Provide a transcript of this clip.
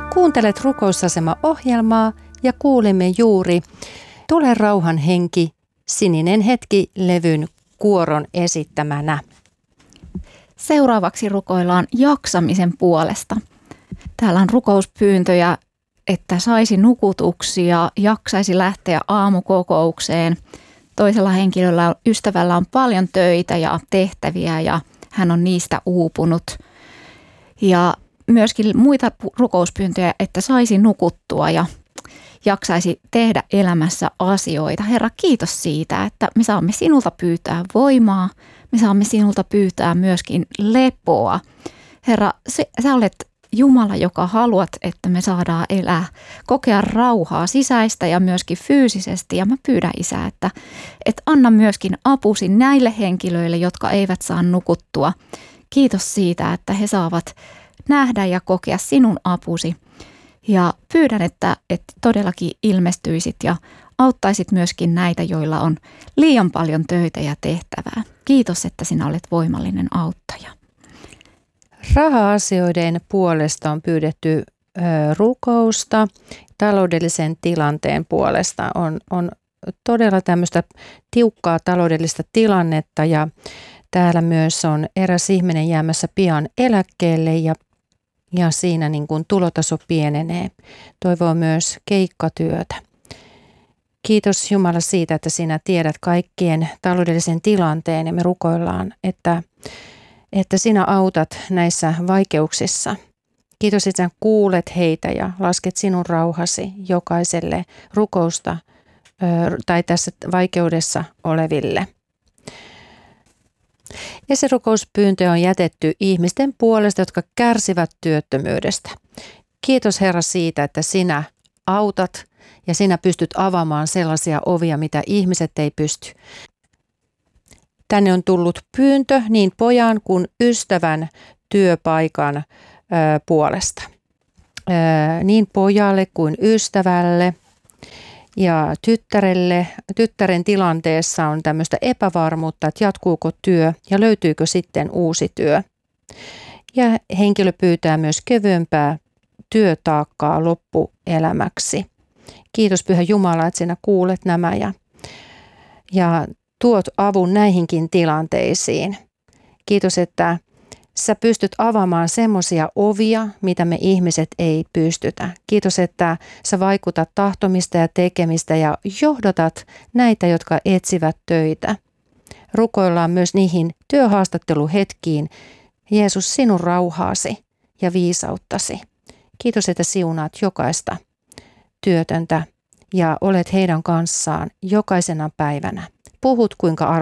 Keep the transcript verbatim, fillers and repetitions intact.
Kuuntelet Rukousasema-ohjelmaa ja kuulimme juuri Tule rauhan henki, Sininen hetki -levyn kuoron esittämänä. Seuraavaksi rukoillaan jaksamisen puolesta. Täällä on rukouspyyntöjä, että saisi nukutuksia, jaksaisi lähteä aamukokoukseen. Toisella henkilöllä, ystävällä on paljon töitä ja tehtäviä ja hän on niistä uupunut. Ja myöskin muita rukouspyyntöjä, että saisi nukuttua ja jaksaisi tehdä elämässä asioita. Herra, kiitos siitä, että me saamme sinulta pyytää voimaa, me saamme sinulta pyytää myöskin lepoa. Herra, sä olet Jumala, joka haluat, että me saadaan elää, kokea rauhaa sisäistä ja myöskin fyysisesti. Ja mä pyydän, Isä, että, että anna myöskin apusi näille henkilöille, jotka eivät saa nukuttua. Kiitos siitä, että he saavat nähdä ja kokea sinun apusi. Ja pyydän, että, että todellakin ilmestyisit ja auttaisit myöskin näitä, joilla on liian paljon töitä ja tehtävää. Kiitos, että sinä olet voimallinen auttaja. Raha-asioiden puolesta on pyydetty ö, rukousta. Taloudellisen tilanteen puolesta on, on todella tämmöistä tiukkaa taloudellista tilannetta ja täällä myös on eräs ihminen jäämässä pian eläkkeelle ja, ja siinä niin kuin tulotaso pienenee. Toivoo myös keikkatyötä. Kiitos Jumala siitä, että sinä tiedät kaikkien taloudellisen tilanteen ja me rukoillaan, että että sinä autat näissä vaikeuksissa. Kiitos, että sinä kuulet heitä ja lasket sinun rauhasi jokaiselle rukousta ö, tai tässä vaikeudessa oleville. Ja se rukouspyyntö on jätetty ihmisten puolesta, jotka kärsivät työttömyydestä. Kiitos Herra siitä, että sinä autat ja sinä pystyt avaamaan sellaisia ovia, mitä ihmiset ei pysty. Tänne on tullut pyyntö niin pojan kuin ystävän työpaikan ö, puolesta. Ö, niin pojalle kuin ystävälle ja tyttärelle. Tyttären tilanteessa on tämmöistä epävarmuutta, että jatkuuko työ ja löytyykö sitten uusi työ. Ja henkilö pyytää myös kevyempää työtaakkaa loppuelämäksi. Kiitos Pyhä Jumala, että sinä kuulet nämä ja, ja tuot avun näihinkin tilanteisiin. Kiitos, että sä pystyt avaamaan semmoisia ovia, mitä me ihmiset ei pystytä. Kiitos, että sä vaikutat tahtomista ja tekemistä ja johdatat näitä, jotka etsivät töitä. Rukoillaan myös niihin työhaastatteluhetkiin. Jeesus, sinun rauhaasi ja viisauttasi. Kiitos, että siunaat jokaista työtöntä ja olet heidän kanssaan jokaisena päivänä. Puhut kuinka